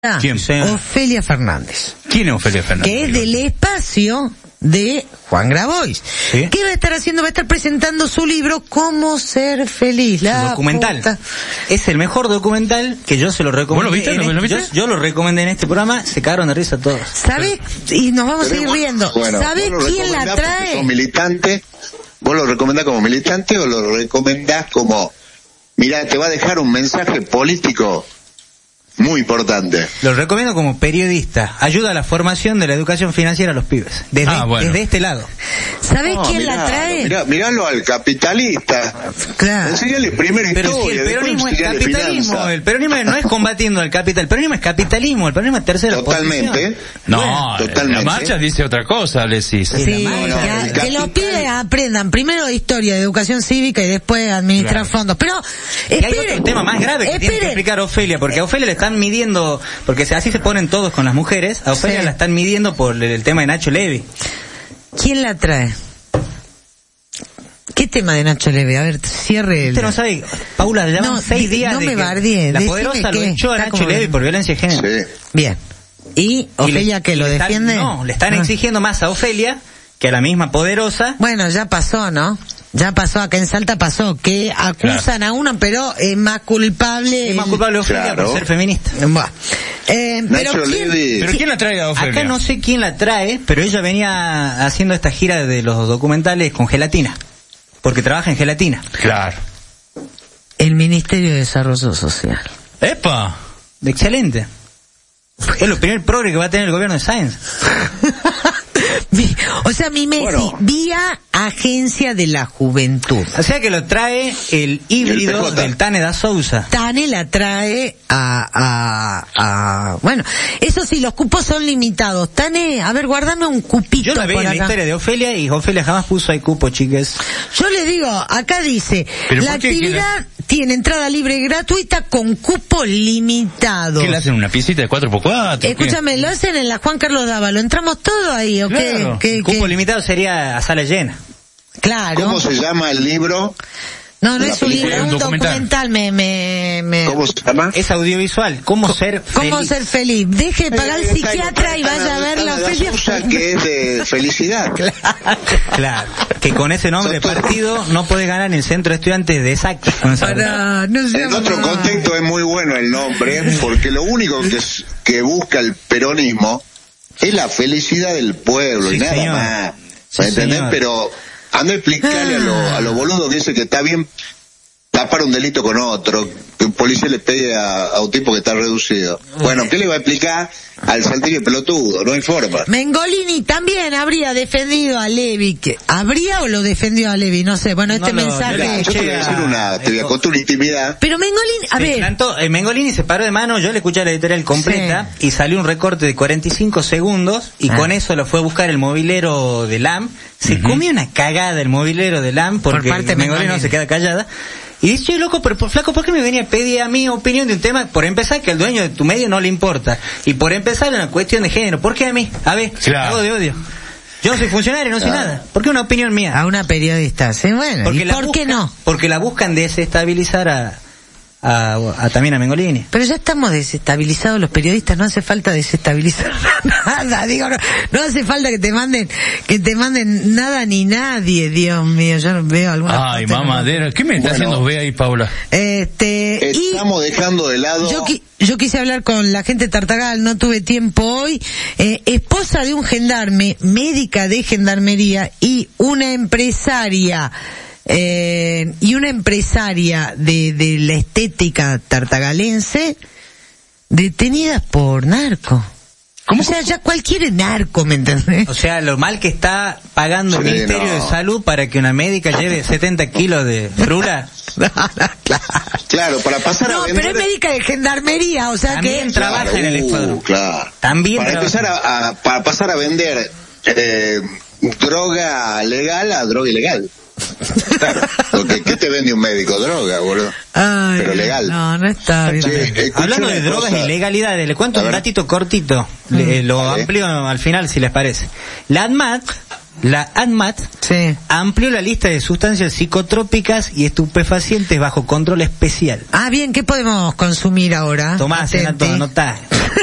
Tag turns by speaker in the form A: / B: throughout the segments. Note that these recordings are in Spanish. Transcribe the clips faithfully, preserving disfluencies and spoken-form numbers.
A: ¿Quién?
B: Ofelia Fernández.
A: ¿Quién es Ofelia Fernández?
B: Que es del espacio de Juan Grabois. ¿Sí? ¿Qué va a estar haciendo? Va a estar presentando su libro Cómo ser feliz. La
C: documental.
B: Puta.
C: Es el mejor documental que yo se lo recomendé.
A: ¿Vos lo viste? ¿Lo,
C: ¿Lo viste? Yo, yo lo recomendé en este programa, se cagaron de risa todos.
B: ¿Sabes? Y nos vamos
D: Pero
B: a ir
D: bueno,
B: riendo.
D: bueno,
B: ¿Sabes quién la trae?
D: Como militante, ¿vos lo recomendás como militante o lo recomendás como, mirá, te va a dejar un mensaje político muy importante?
C: Lo recomiendo como periodista. Ayuda a la formación de la educación financiera a los pibes. Desde,
A: ah, bueno.
C: desde este lado.
B: ¿Sabés
D: no,
B: quién
D: mirá,
B: la trae?
D: Mirá, miralo al capitalista.
B: Claro.
D: Enseñale primero
C: Pero
D: historia,
C: si el peronismo es
D: después
C: capitalismo,
D: finanza.
C: el peronismo no es combatiendo al capital, el peronismo es capitalismo, el peronismo es tercera
D: Totalmente.
C: posición.
A: No,
D: Bueno, totalmente.
A: la marcha dice otra cosa, Alexis.
B: Sí,
D: no, no,
B: que,
D: el
B: que
D: capital-
B: los pibes aprendan primero historia, de educación cívica y después administrar
A: Claro.
B: fondos. Pero,
C: Y hay
B: esperen,
C: otro tema más grave que tiene que
B: esperen.
C: explicar Ofelia, porque a Ofelia le están midiendo, porque así se ponen todos con las mujeres, a Ofelia
B: Sí.
C: la están midiendo por el, el tema de Nacho Levy.
B: ¿Quién la trae? ¿Qué tema de Nacho Levy? A ver, cierre el...
C: Usted no sabe, Paula, le llaman
B: No,
C: seis
B: di-
C: días
B: no
C: de
B: me
C: que
B: bardee,
C: la
B: decime
C: poderosa lo
B: qué,
C: echó a
B: está
C: Nacho
B: como
C: Levy
B: bien.
C: por violencia de género.
D: Sí.
B: Bien. ¿Y
C: Y
B: Ofelia
C: le-
B: que lo
C: le están-
B: defiende?
C: No, le están
B: Ah.
C: exigiendo más a Ofelia que a la misma poderosa.
B: Bueno, ya pasó, ¿no? Ya pasó, acá en Salta pasó, que acusan
A: Claro.
B: a una, pero es más culpable...
C: Es más
B: el-
C: culpable Ofelia
D: Claro.
C: por ser feminista.
B: Buah. Eh, pero
D: Nacho
B: ¿quién-
D: Levy.
A: ¿Pero quién la trae a Ofelia?
C: Acá no sé quién la trae, pero ella venía haciendo esta gira de los documentales con gelatina. Porque trabaja en gelatina.
A: Claro.
B: El Ministerio de Desarrollo Social.
A: ¡Epa!
C: Excelente. Es lo primer progre que va a tener el gobierno de Sáenz.
B: Vi- o sea, mi Messi,
D: Bueno.
B: vía Agencia de la Juventud.
C: O sea que lo trae el híbrido
D: P J.
C: del Tane da Sousa.
B: Tane la trae a, a, a... Bueno, eso sí, los cupos son limitados. Tane, a ver, guardame un cupito
C: Yo la vi
B: por
C: en la
B: acá.
C: historia de Ofelia y Ofelia jamás puso ahí cupo, chiques.
B: Yo le digo, acá dice,
A: ¿Pero
B: la
A: por qué?
B: actividad tiene entrada libre y gratuita con cupo limitado.
A: ¿Qué le hacen? ¿Una pisita de cuatro por cuatro?
B: Escúchame, lo hacen en la Juan Carlos Dávalo. ¿Entramos todo ahí o qué?
A: Claro.
B: ¿Qué-
C: Cupo
B: qué?
C: limitado sería a sala llena.
B: Claro.
D: ¿Cómo se llama el libro?
B: No, no
D: La
B: es un libro,
D: película?
B: es un
A: Un documental.
B: documental. Me, me, me...
D: ¿Cómo se llama?
C: Es audiovisual. ¿Cómo ser
B: ¿Cómo
C: feliz?
B: ser feliz? Deje de pagar al
D: Eh, está-
B: psiquiatra y
D: está-
B: vaya a ver la
D: está-
B: Ofelia.
D: Sousa, que es de felicidad.
C: Claro. Que con ese nombre de
D: Son todos-
C: partido no podés ganar en el centro de estudiantes de Exacta. Con esa-
B: Para, no se
D: En otro
B: llama-
D: contexto es muy bueno el nombre, porque lo único que, es- que busca el peronismo es la felicidad del pueblo
C: Sí,
D: y nada
C: señor.
D: más.
C: Sí,
D: ¿Me entendés?
C: señor.
D: Pero ando a explicarle a
B: Ah.
D: los a lo boludos que dice que está bien tapar un delito con otro, que un policía le pegue a, a un tipo que está reducido. Bueno, ¿qué le va a explicar al saltillo pelotudo? No hay forma.
B: Mengolini también habría defendido a Levy. que ¿Habría o lo defendió a Levy? No sé, bueno, este
C: No lo-
B: mensaje...
C: no
D: Mirá, yo te voy a decir una, te voy a contar una intimidad.
B: Pero Mengolini, a
C: Se
B: ver...
C: plantó, eh, Mengolini se paró de mano, yo le escuché la editorial completa y salió un recorte de cuarenta y cinco segundos y
B: Ah.
C: con eso lo fue a buscar el movilero de L A M. Se comió una cagada el movilero de L A M porque
B: Por parte de
C: Mengolini no
B: Mengolini.
C: se queda callada. Y dice, "Che, loco, pero por- flaco, ¿por qué me venía a pedir a mi opinión de un tema? Por empezar, que al dueño de tu medio no le importa. Y por empezar, una cuestión de género. ¿Por qué a mí? A ver,
A: Claro.
C: hago de odio. Yo no soy funcionario, no soy
D: Claro.
C: nada. ¿Por qué una opinión mía?
B: A una periodista, sí, bueno,
C: Porque
B: ¿y
C: la
B: por qué
C: buscan-
B: no?
C: Porque la buscan desestabilizar a, a, a- también a Mengolini.
B: Pero ya estamos desestabilizados los periodistas, no hace falta desestabilizar nada, digo, no, no hace falta que te manden, que te manden nada ni nadie, Dios mío, yo no veo alguna
A: Ay,
B: parte, no-
A: mamadera. ¿Qué me está
D: Bueno.
A: haciendo ver ahí, Paula?
B: Este, y
D: Estamos dejando de lado...
B: yo, qui- yo quise hablar con la gente de Tartagal, no tuve tiempo hoy, eh, esposa de un gendarme, médica de gendarmería y una empresaria, eh, y una empresaria de, de la estética tartagalense, detenidas por narco.
A: ¿Cómo?
B: O sea, ya cualquier es narco, ¿me entendés?
C: O sea, lo mal que está pagando el
D: Sí,
C: Ministerio
D: no.
C: de Salud para que una médica lleve setenta kilos de frula.
D: Claro, para pasar
B: No,
D: a
B: pero
D: vender...
B: es médica de gendarmería, o sea
C: También
B: que...
C: trabaja en el
D: Uh,
C: escuadrón.
D: claro.
C: También
D: para
C: trabaja.
D: empezar a, a- para pasar a vender eh, droga legal a droga ilegal. Claro, porque ¿qué te vende un médico? Droga, boludo.
B: Ay,
D: Pero legal.
B: No, no está bien.
D: Che, escucha
C: Hablando
D: una
C: de drogas
D: cosa.
C: y ilegalidades, le cuento
D: A
C: un
D: ver.
C: ratito cortito, le- lo
D: Vale.
C: amplio al final si les parece. La ANMAT la ANMAT,
B: Sí.
C: amplió la lista de sustancias psicotrópicas y estupefacientes bajo control especial.
B: Ah, bien, ¿qué podemos consumir ahora?
C: Tomás,
B: Atenti.
C: anota,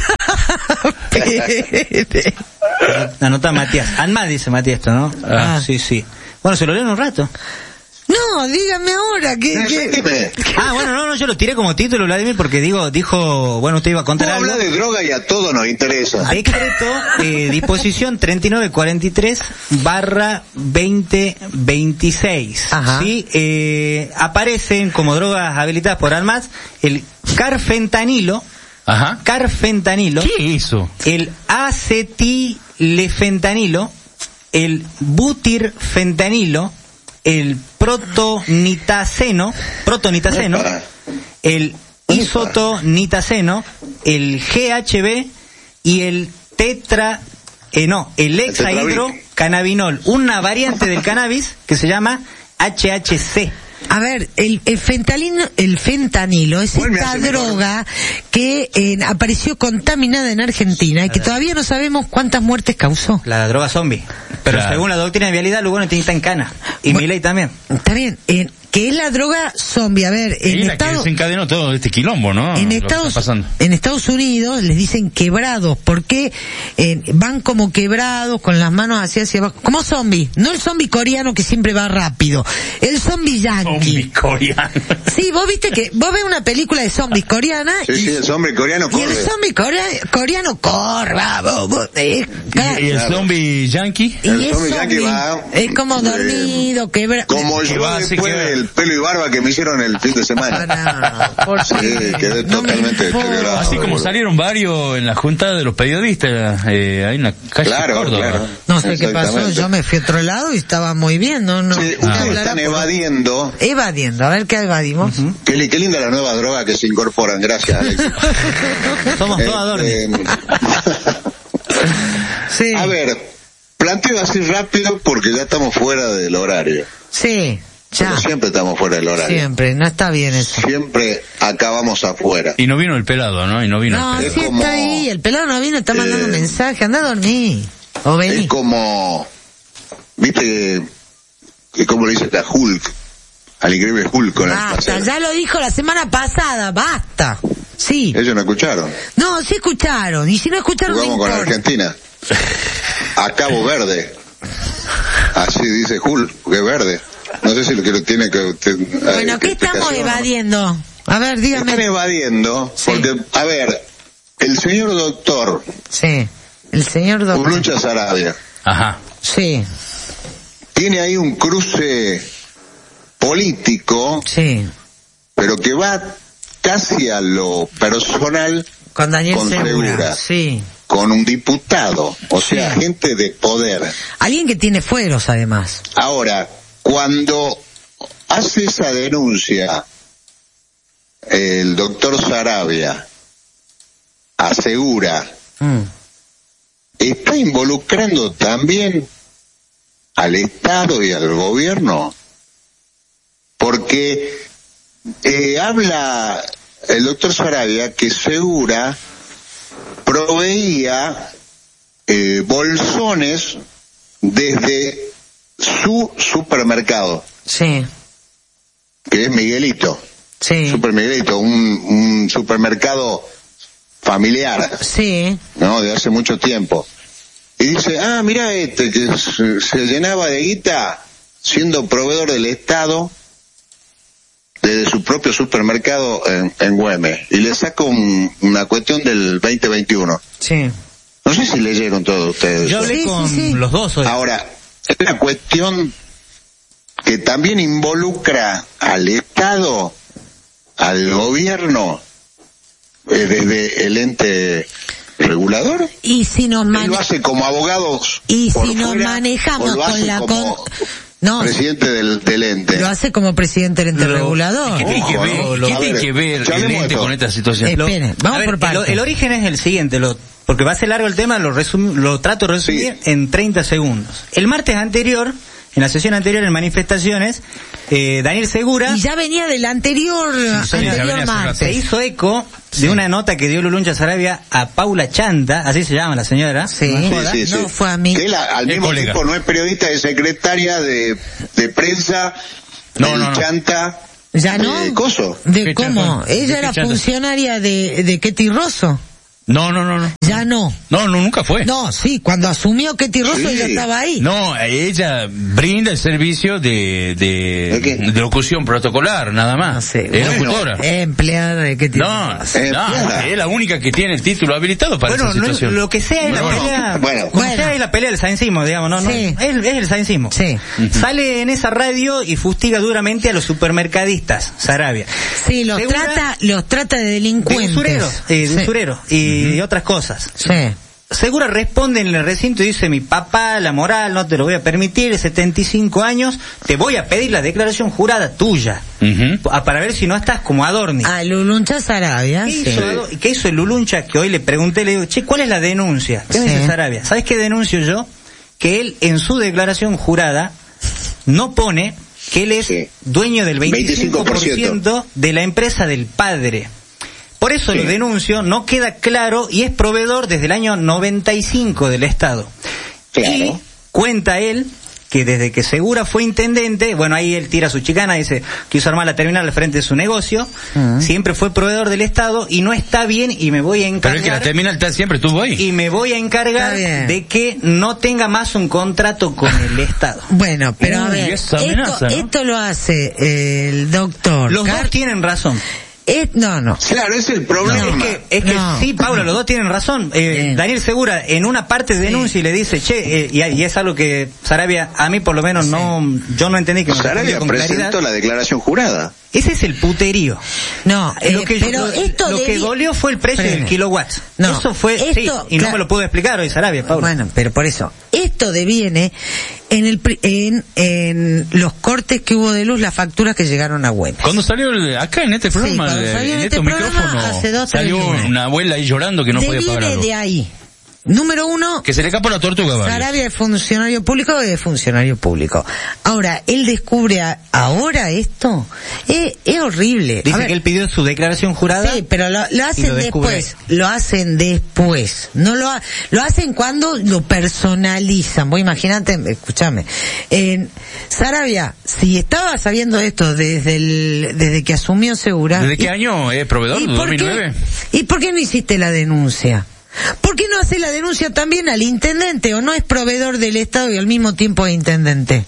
B: Pede.
C: anota Matías. ANMAT dice Matías esto, ¿no?
B: Ah.
C: Sí, sí. Bueno, se lo leo en un rato.
B: No, dígame ahora que... que...
D: Dime,
C: Ah, bueno, no, no, yo lo tiré como título, Vladimir, porque digo, dijo, bueno, usted iba a contar
D: vos
C: algo.
D: habla de droga y a todos nos interesa.
C: Decreto, eh, disposición treinta y nueve cuarenta y tres barra veinte veintiséis.
B: Ajá.
C: Sí, eh, aparecen como drogas habilitadas por ANMAT el carfentanilo,
A: Ajá.
C: carfentanilo,
A: ¿Qué es eso?
C: el acetilefentanilo, el butirfentanilo, el protonitaceno, protonitaceno,
D: Epa.
C: el isotonitaceno, el G H B y el tetra, eh, no, el hexahidrocannabinol, una variante del cannabis que se llama H H C.
B: A ver, el, el fentanilo, el fentanilo es
D: ¿Cuál me
B: esta
D: hace mejor?
B: droga que eh, apareció contaminada en Argentina y que todavía no sabemos cuántas muertes causó.
C: La droga zombie. Pero
A: Claro.
C: según la doctrina de vialidad, Lugo no tiene en cana. Y
B: Bueno,
C: Milei también.
B: Está bien, eh, que es la droga zombie. A ver, en
A: Y la que
B: Estados
A: desencadenó todo este quilombo, ¿no?
B: en
A: Lo que
B: Estados,
A: está pasando.
B: en Estados Unidos les dicen quebrados, porque eh, van como quebrados, con las manos hacia hacia abajo, como zombie, no el zombie coreano que siempre va rápido, el zombie yankee.
A: Zombie coreano.
B: Sí, vos viste que, vos ves una película de zombies coreana
D: Sí,
B: y,
D: sí, el hombre coreano
B: y el
D: corre.
B: zombie corea- coreano corre, va, vos, vos, eh,
A: ¿Y el
D: Claro.
A: zombie yankee?
B: y
D: el
B: es
D: zombie yankee
B: zombie,
D: va,
B: es como
D: eh,
B: dormido, quebra...
D: Como
A: Que
D: yo
A: va, sí,
D: después
A: que va.
D: del pelo y barba que me hicieron el fin de semana.
B: Para, por
D: Sí,
B: favor,
D: quedé
B: no me
D: totalmente
B: importa.
D: deteriorado.
A: Así como
D: boludo.
A: salieron varios en la junta de los periodistas, eh, ahí en la calle
D: Claro,
A: Córdoba.
D: claro.
B: No sé qué pasó,
D: Exactamente.
B: yo me fui a otro lado y estaba muy bien, no, no.
D: Sí,
B: usted
D: ustedes
B: hablará
D: están
B: por-
D: evadiendo.
B: Evadiendo, a ver qué evadimos.
D: Qué, li- qué linda la nueva droga que se incorporan, gracias, Alex.
C: Somos todos Adorni.
D: Eh,
B: Sí,
D: a ver, planteo así rápido porque ya estamos fuera del horario.
B: sí, ya,
D: Pero siempre estamos fuera del horario.
B: siempre, no está bien eso.
D: Siempre acabamos afuera.
A: Y no vino el pelado, ¿no? Y no vino
B: No,
A: el
D: es
B: sí
D: como-
B: está ahí, el pelado no vino, está mandando
D: Eh,
B: un mensaje, anda a dormir, o
D: Es
B: vení.
D: como, viste que, que como le dice a Hulk, al increíble Hulk con el
B: Basta,
D: placer.
B: ya lo dijo la semana pasada, basta. Sí,
D: Ellos no escucharon.
B: no, sí escucharon, y si no escucharon no
D: Jugamos con
B: importa.
D: Argentina. A Cabo Verde. Así dice Hulk, que es verde. No sé si lo que lo tiene que... te-
B: Bueno,
D: eh,
B: ¿qué estamos
D: explicación.
B: evadiendo? A ver,
D: Están
B: dígame.
D: evadiendo,
B: Sí.
D: porque, a ver, el señor doctor
B: Sí, el señor doctor.
D: Urlucha Sarabia
A: Ajá.
B: Sí,
D: tiene ahí un cruce político,
B: sí,
D: pero que va casi a lo personal
B: con Daniel
D: Con
B: Segura.
D: Segura.
B: Sí.
D: con un diputado, o sea,
B: Sí.
D: gente de poder.
B: Alguien que tiene fueros, además.
D: Ahora, cuando hace esa denuncia el doctor Sarabia, asegura,
B: Mm.
D: está involucrando también al Estado y al gobierno, porque eh, habla el doctor Sarabia que Segura proveía eh, bolsones desde su supermercado,
B: Sí,
D: que es Miguelito,
B: sí,
D: Super Miguelito, un, un supermercado familiar,
B: sí.
D: ¿no? De hace mucho tiempo. Y dice, ah, mira este, que se, se llenaba de guita siendo proveedor del Estado desde su propio supermercado en, en Güemes. Y le saco un- una cuestión del veinte veintiuno.
B: Sí.
D: No sé si leyeron todos ustedes.
C: Yo
D: eso.
C: hablé
B: Sí, sí,
C: con
B: sí.
C: los dos hoy.
D: Ahora, es una cuestión que también involucra al Estado, al gobierno, eh, desde el ente regulador.
B: Y si nos
D: Él
B: mane-
D: lo hace como abogados.
B: y
D: por
B: si nos
D: fuera,
B: manejamos
D: o lo
B: con
D: hace
B: la
D: como
B: con no,
D: presidente del, del ente.
B: lo hace como presidente del ente
C: Lo-
B: regulador.
A: ¿Qué tiene que
D: Ojo,
A: ver,
D: ¿no?
A: ¿qué
D: A
A: tiene
D: ver,
A: que ver
D: ya
A: el
D: hablemos de
A: ente
D: todo.
A: con esta situación?
B: Eh, Espere, vamos
C: A ver,
B: por partes.
C: el, el origen es el siguiente, lo, porque va a ser largo el tema, lo, resum- lo trato de resumir
D: Sí.
C: en treinta segundos. El martes anterior, en la sesión anterior en manifestaciones, eh, Daniel Segura...
B: Y ya venía del anterior,
C: Sí,
B: anterior martes.
C: Se hizo eco de
A: Sí.
C: una nota que dio Luluncha Sarabia a Paula Chanta, así se llama la señora.
B: Sí.
C: no
D: Sí,
C: joda.
D: sí, sí.
B: No, fue a mí.
D: Que él a- al
A: Es
D: mismo
A: colega.
D: tiempo no es periodista, es secretaria de, de prensa
A: No,
D: del
A: no, no.
D: Chanta.
B: ¿Ya no?
D: de Coso.
B: ¿De
A: ¿Qué
B: cómo?
A: chanta? ¿De
B: Ella
A: qué
B: era
A: chanta?
B: funcionaria de, de Ketty Rosso.
A: No, no, no, no.
B: Ya no.
A: No, no, nunca fue.
B: No, sí, cuando asumió Ketty Rosso
D: Sí.
B: ella estaba ahí.
A: No, ella brinda el servicio de, de,
D: ¿De qué?
A: de locución protocolar, nada más.
B: No sé.
A: Es
D: Bueno,
A: locutora.
B: Empleada de Ketty
A: No,
B: Rosso.
D: Eh,
A: no,
D: piada.
A: es la única que tiene el título habilitado para
C: Bueno,
A: esa
C: no,
A: situación.
C: lo que sea es la
A: Bueno,
C: pelea,
D: bueno.
C: como
B: Bueno.
C: sea es la pelea del saincismo, digamos, no, no,
B: Sí.
C: es, es el saincismo.
B: Sí.
C: Sale en esa radio y fustiga duramente a los supermercadistas, Sarabia.
B: Sí, los
C: Segura-
B: trata, los trata de
C: De
B: delincuentes.
C: usureros, eh, de
B: Sí.
C: usureros y de otras cosas.
B: Sí.
C: Segura responde en el recinto y dice: mi papá, la moral, no te lo voy a permitir, de setenta y cinco años, te voy a pedir la declaración jurada tuya,
A: Ujú.
C: a- para ver si no estás como Adorni.
B: A Luluncha Sarabia.
C: ¿Qué,
B: Sí.
C: hizo, Ado- ¿Qué hizo el Luluncha? Que hoy le pregunté, le digo, che, ¿cuál es la denuncia? ¿Qué me
B: Sí.
C: dice Sarabia? ¿Sabes qué denuncio yo? Que él en su declaración jurada no pone que él es
D: Sí.
C: dueño del veinticinco por ciento
D: veinticinco por ciento
C: de la empresa del padre. Por eso
D: Sí.
C: lo denuncio, no queda claro y es proveedor desde el año noventa y cinco del Estado.
D: Claro.
C: Y cuenta él que desde que Segura fue intendente, bueno, ahí él tira su chicana, dice, quiso armar la terminal al frente de su negocio,
B: Ah.
C: siempre fue proveedor del Estado y no está bien y me voy a
A: Pero
C: encargar...
A: es que la terminal está- siempre estuvo ahí.
C: y me voy a encargar
B: Está bien.
C: de que no tenga más un contrato con el Estado.
B: Bueno, pero a
A: Uy,
B: ver,
A: esa
B: esto,
A: amenaza, ¿no?
B: esto lo hace eh, el doctor.
C: Los
B: Car-
C: dos tienen razón.
B: Eh, no, no.
D: Claro, es el problema.
C: Es que, es que
B: No.
C: sí, Paula, los dos tienen razón. Eh,
B: Bien.
C: Daniel Segura en una parte denuncia y le dice, che, eh, y, y es algo que Sarabia, a mí por lo menos no, yo no entendí que me
D: Sarabia
C: respondió con claridad.
D: presentó la declaración jurada.
C: Ese es el puterío.
B: No, eh,
C: lo que, yo-
B: pero
C: lo,
B: esto
C: lo que
B: debí-
C: dolió fue el precio
B: Frene.
C: del kilowatt.
B: No,
C: Eso fue,
B: esto,
C: sí, y no
B: claro.
C: me lo pudo explicar hoy Sarabia, Paula.
B: Bueno, pero por eso, esto deviene en el pri- en, en los cortes que hubo de luz, las facturas que llegaron a Güemes.
A: Cuando salió el- acá en este programa,
B: cuando
A: eh,
B: salió en
A: en
B: este
A: estos
B: programa,
A: micrófonos,
B: hace dos, tres
A: salió
B: lunes.
A: una abuela ahí llorando que no podía pagar
B: Deviene
A: algo.
B: de ahí. Número uno,
A: Que se le escapó la tortuga, vale.
B: Sarabia es funcionario público es funcionario público. Ahora, él descubre a- ahora esto. Es, es horrible. A
C: Dice
B: ver,
C: que él pidió su declaración jurada.
B: sí, pero lo, lo hacen
C: lo descubre.
B: después. Lo hacen después. No lo ha- lo hacen cuando lo personalizan. Vos imaginate, escúchame. En Sarabia, si estaba sabiendo esto desde el, desde que asumió Segura.
A: ¿Desde qué
B: y-
A: año es proveedor?
B: ¿Y
A: ¿De
B: por,
A: dos mil nueve?
B: qué, ¿Y por qué no hiciste la denuncia? ¿Por qué no hace la denuncia también al intendente o no es proveedor del Estado y al mismo tiempo es intendente?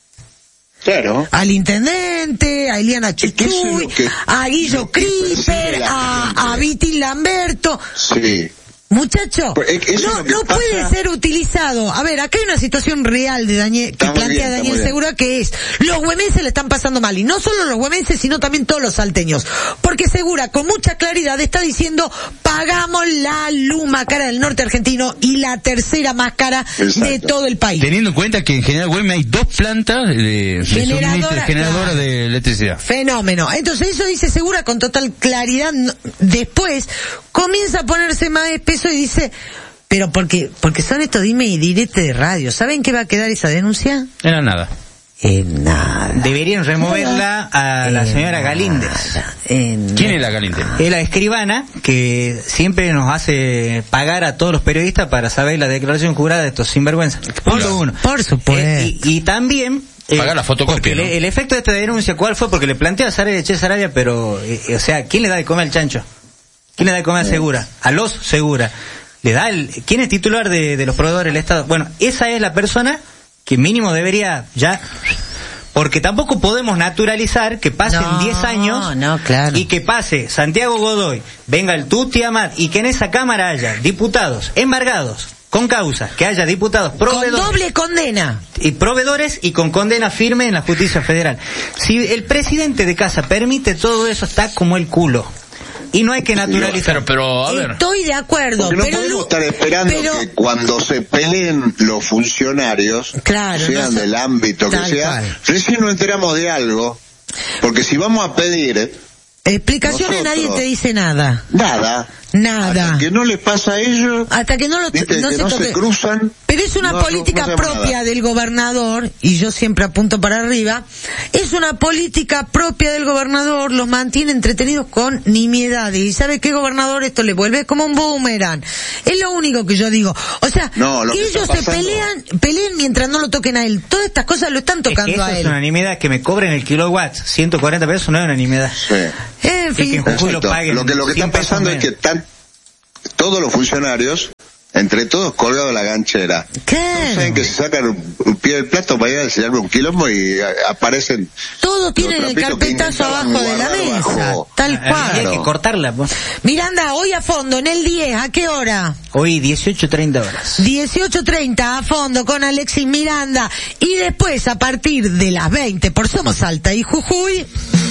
D: Claro.
B: Al intendente, a Eliana
D: que eso es
B: Chuchuy,
D: lo que-
B: a Guillo
D: lo que percibe
B: Creeper,
D: la
B: a,
D: gente.
B: a Viti Lamberto.
D: Sí.
B: Muchacho,
D: Pues, es- eso
B: no,
D: es lo que
B: no
D: pasa.
B: puede ser utilizado. A ver, acá hay una situación real de Daniel, que
D: Está muy
B: plantea
D: bien, está
B: Daniel
D: muy bien.
B: Segura, que es, los güemenses le están pasando mal, y no solo los güemenses, sino también todos los salteños. Porque Segura, con mucha claridad, está diciendo, pagamos la luz más cara del norte argentino y la tercera más cara de
D: Exacto.
B: todo el país.
A: Teniendo en cuenta que en General Güemes hay dos plantas de, de
B: Generadora,
A: suministro, generadoras
B: claro.
A: de electricidad.
B: Fenómeno. Entonces eso dice Segura con total claridad. No- Después comienza a ponerse más espeso y dice, pero porque porque son estos dime y direte de radio. ¿Saben qué va a quedar esa denuncia?
A: Era nada.
B: En nada.
C: Deberían removerla a la
B: En
C: señora
B: nada.
C: Galíndez.
B: En
A: ¿Quién es la caliente?
C: Es la escribana que siempre nos hace pagar a todos los periodistas para saber la declaración jurada de estos sinvergüenzas. Punto uno.
B: Por supuesto.
C: Eh, y, y también... eh,
A: Pagar la fotocopia,
C: porque
A: ¿no?
C: le- el efecto de esta denuncia, ¿cuál fue? Porque le plantea a Sarabia, che Sarabia, pero, eh, o sea, ¿quién le da de comer al chancho? ¿Quién le da de comer a Segura? A los Segura. ¿Le da el, ¿quién es titular de, de los proveedores del Estado? Bueno, esa es la persona que mínimo debería ya... Porque tampoco podemos naturalizar que pasen
B: No,
C: diez años
B: no, claro.
C: y que pase Santiago Godoy, venga el Tuti Amat y que en esa Cámara haya diputados embargados con causa, que haya diputados
B: con
C: proveedores
B: doble condena.
C: y proveedores y con condena firme en la justicia federal. Si el presidente de casa permite todo eso, está como el culo. Y no hay que naturalizar.
A: Pero, pero, a ver.
B: Estoy de acuerdo.
D: Porque no
B: pero
D: podemos
B: Lu-
D: estar esperando
B: pero-
D: que cuando se peleen los funcionarios,
B: Claro,
D: sean
B: no se-
D: del ámbito que
B: tal
D: sea,
B: cual.
D: recién nos enteramos de algo, porque si vamos a pedir
B: Explicaciones
D: Nosotros.
B: nadie te dice nada.
D: nada,
B: Nada.
D: Hasta que no les pasa a ellos,
B: hasta que no, lo,
D: viste,
B: no,
D: que
B: se,
D: no
B: toque.
D: se cruzan.
B: Pero es una
D: no,
B: política
D: no, no
B: propia
D: nada.
B: del gobernador, y yo siempre apunto para arriba, es una política propia del gobernador, los mantiene entretenidos con nimiedades, y ¿sabe qué, gobernador? Esto le vuelve como un boomerang. Es lo único que yo digo. O sea,
D: no,
B: que,
D: que
B: ellos se pelean, peleen mientras no lo toquen a él. Todas estas cosas lo están tocando
C: es que
B: a
C: eso
B: él.
C: Es una nimiedad que me cobren el kilowatt, ciento cuarenta pesos no es una nimiedad.
D: Sí.
B: En fin.
C: Y que en Jujuy lo paguen
D: Lo que, lo que está
C: cien pesos
D: pasando es
C: menos.
D: que están todos los funcionarios, entre todos colgados de la ganchera.
B: ¿Qué?
D: No saben que se sacan un, un pie del plato para ir a enseñarme un quilombo y a, aparecen...
B: Todo tiene el carpetazo abajo de la mesa. Bajo. Tal cual.
C: Hay que cortarla, pues.
B: Miranda, hoy a fondo, en el diez, ¿a qué hora?
C: Hoy dieciocho treinta horas.
B: dieciocho treinta a fondo con Alexis Miranda. Y después, a partir de las veinte, por Somos Salta y Jujuy...